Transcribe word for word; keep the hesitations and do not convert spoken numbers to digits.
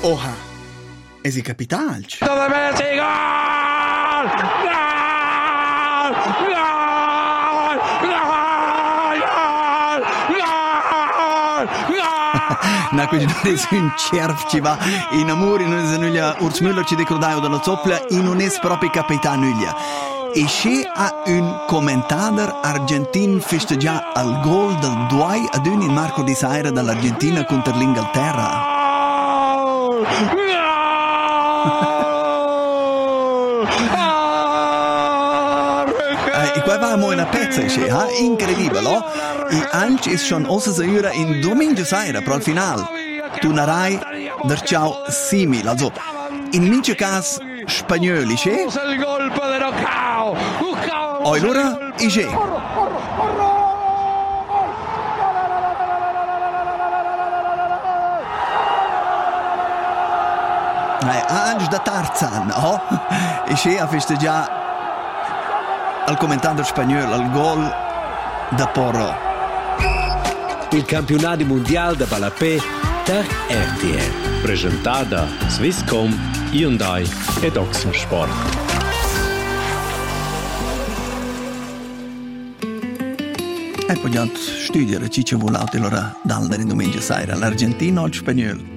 Oha, e si capitalci. Dove Messi, gol! Gol! Gol! Gol! Gol! Na quindi non è un cerf ci va in amore, non è nulla Urs Müller ci decordaio dalla zoppla e non è proprio capitano nulla. E c'è a un commentator argentino festeggia al gol del due ad uno in Marco di Saira dall'Argentina contro l'Inghilterra. E qua vamo una pezza, eh? Incredibile, no? E anche è schon ossa sera in domenica sera, però al finale tornerai der ciao simile. Also, in mince caso spagnoli, c'è? Il golpe de Knockout. E allora, e c'è? Eh, anche da Tarzan, oh? E c'è a festeggiare al commentator spagnolo, al gol da Porro. Il campionato mondiale da Balapé per R T L. Presentata Swisscom, Hyundai ed Oxford. E poi studiare ci ci vuole allora dal domenica sera l'Argentina o il spagnolo.